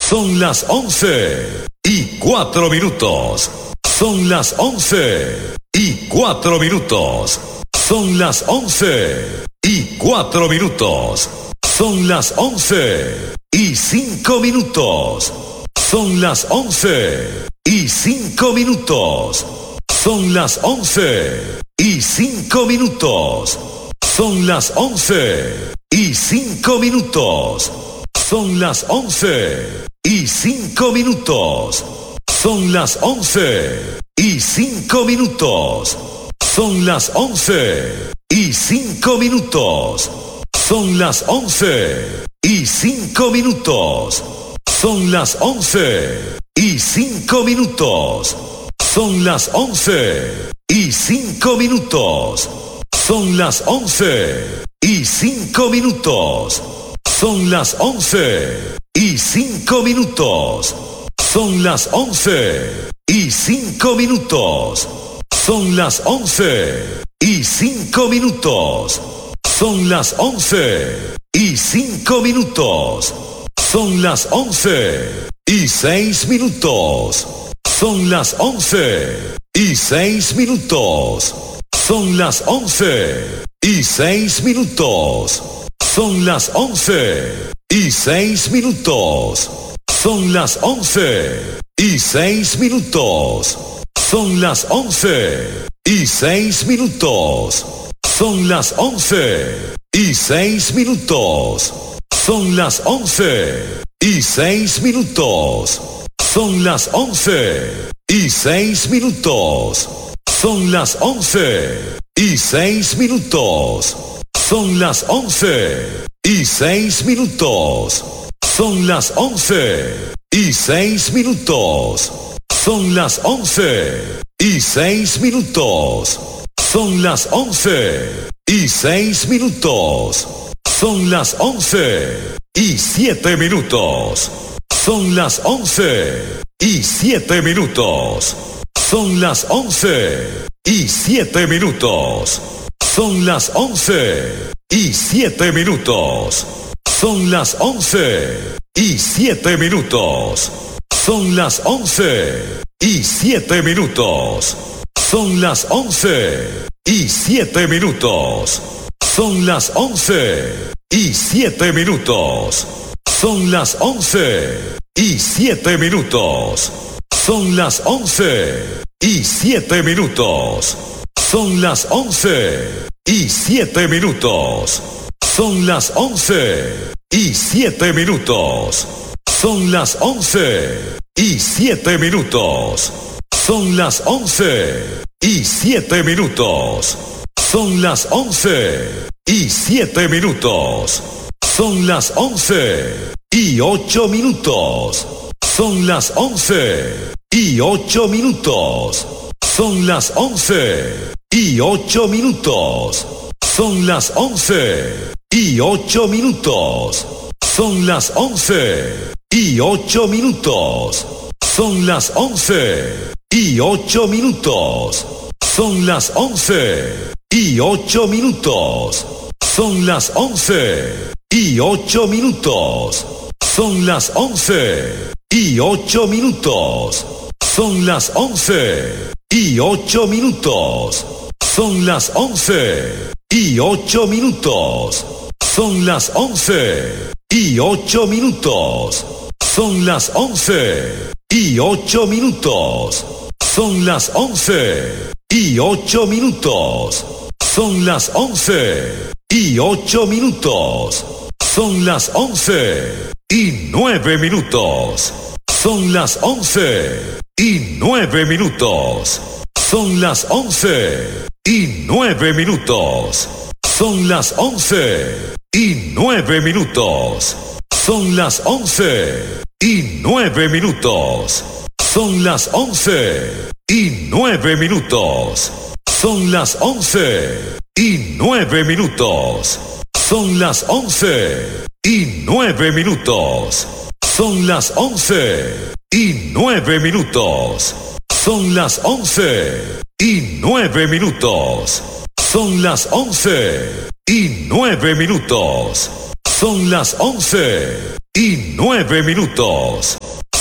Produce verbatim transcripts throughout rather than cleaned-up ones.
Son las once y cuatro minutos. Son las once y cuatro minutos. Son las once y cuatro minutos. Son las once y cinco minutos. Son las once y cinco minutos. Son las once y cinco minutos. Son las once y cinco minutos. Son las once y cinco minutos. Son las once y cinco minutos. Son las once y cinco minutos. Son las once y cinco minutos. Son las once y cinco minutos. Son las once y cinco minutos. Son las once y cinco minutos. Son las once y cinco minutos. Son las once y cinco minutos. Son las once y cinco minutos. Son las once y cinco minutos. Son las once y seis minutos. Son las once y seis minutos. Son las once y seis minutos. Son las once y seis minutos. Son las once y seis minutos. Son las once y seis minutos. Son las once y seis minutos. Son las once y seis minutos. Son las once y seis minutos. Son las once y seis minutos. Son las once y seis minutos. Son las once y seis minutos. Son las once y seis minutos. Son las once y seis minutos. Son las once y siete minutos. Son las once y siete minutos. Son las once y siete minutos. Son las once y siete minutos. Son las once y siete minutos. Son las once y siete minutos. Son las once y siete minutos. Son las once y siete minutos. Son las once y siete minutos. Son las once y siete minutos. Son las once y siete minutos. Son las once y siete minutos. Son las once y siete minutos. Son las once y siete minutos. Son las once y siete minutos. Son las once y ocho minutos. Son las once y ocho minutos. Son las once y ocho minutos. Son las once y ocho minutos. Son las once y ocho minutos. Son las once y ocho minutos. Son las once y ocho minutos. Son las once y ocho minutos. Son las once y ocho minutos. Son las once y ocho minutos. Son las once y ocho minutos. Son las once y ocho minutos. Son las once y ocho minutos. Son las once y ocho minutos. Son las once y ocho minutos. Son las once y nueve minutos. Son las once y nueve minutos. Son las once y nueve minutos. Son las once y nueve minutos. Son las once y nueve minutos. Son las once y nueve minutos. Son las once y nueve minutos. Son las once y nueve minutos. Son las once y nueve minutos. Son las once y nueve minutos. Son las once y nueve minutos. Son las once y nueve minutos.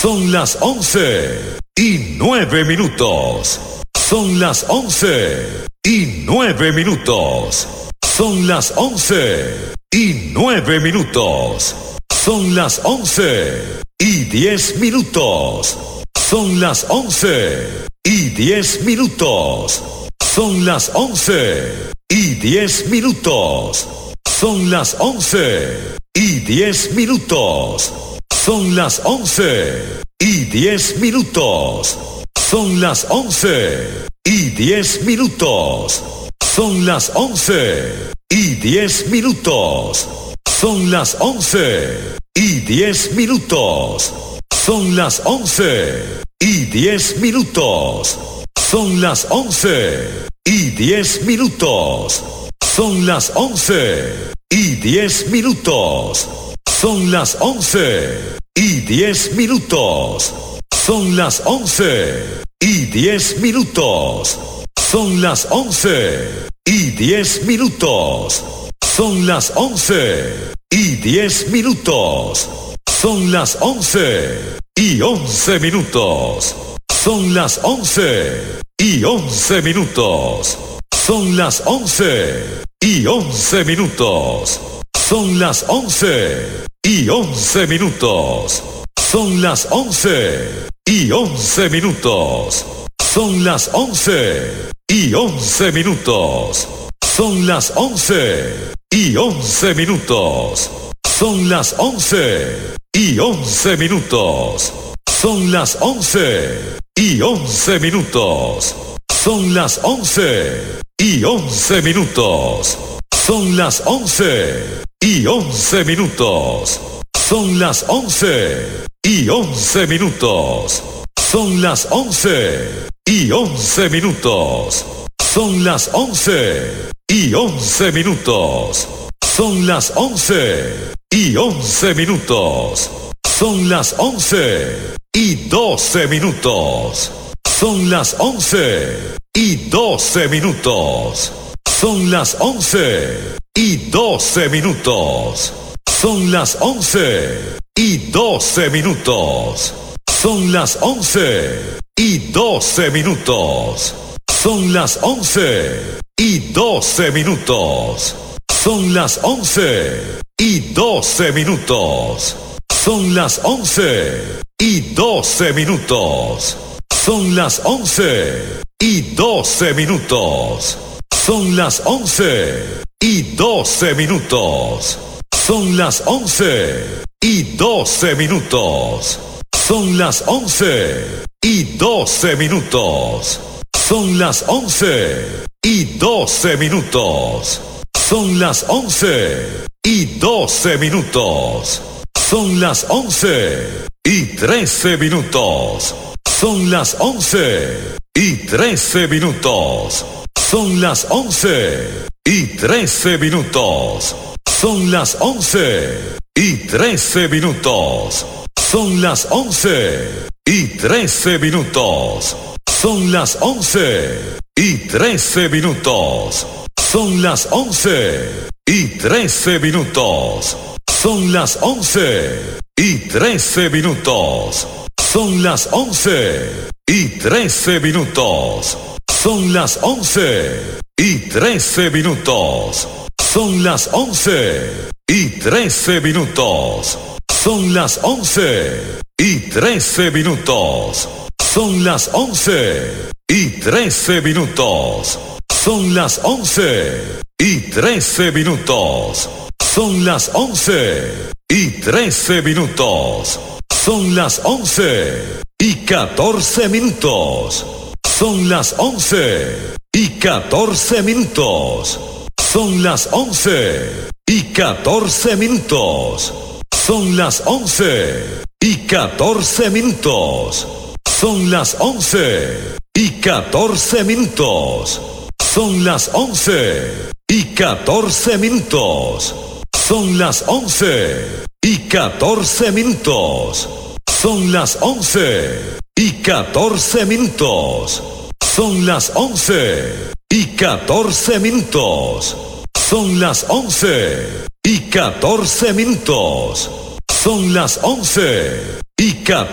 Son las once y nueve minutos. Son las once y nueve minutos. Son las once y nueve minutos. Son las once y diez minutos. Son las once y diez minutos. Son las once y diez minutos. Son las once y diez minutos. Son las once y diez minutos. Son las once y diez minutos. Son las once y diez minutos. Son las once y diez minutos. Son las once y diez minutos. Son las once y diez minutos. Son las once y diez minutos. Son las once y diez minutos. Son las once y diez minutos. Son las once y diez minutos. Son las once y diez minutos. Son las once y once minutos. Son las once y once minutos. Son las once y once minutos. Son las once y once minutos. Son las once y once minutos. Son las once y once minutos. Son las once y once minutos. Son las once y once minutos. Son las once y once minutos. Son las once y once minutos. Son las once y once minutos. Son las once y once minutos. Son las once y once minutos. Son las once y once minutos. Son las once y once minutos. Son las once y doce minutos. Son las once y doce minutos. Son las once y doce minutos. Son las once y doce minutos. Son las once y doce minutos. Son las once y doce minutos. Son las once y doce minutos. Son las once y doce minutos. Son las once y doce minutos. Son las once y doce minutos. Son las once y doce minutos. Son las once y doce minutos. Son las once y doce minutos. Son las once y doce minutos. Son las once y trece minutos. Son las once y trece minutos. Son las once y trece minutos. Son las once y trece minutos. Son las once y trece minutos. Son las once y trece minutos. Son las once y trece minutos. Son las once y trece minutos. Son las once y trece minutos. Son las once y trece minutos. Son las once y trece minutos. Son las once y trece minutos. Son las once y trece minutos. Son las once y trece minutos. Son las once y trece minutos. Son las once y catorce minutos. Son las once y catorce minutos. Son las once y catorce minutos. Son las once y catorce minutos. Son las once y catorce minutos. Son las once y catorce minutos. Son las once y catorce minutos. Son las once y catorce minutos. Son las once y catorce minutos. Son las once y catorce minutos. Son las once y catorce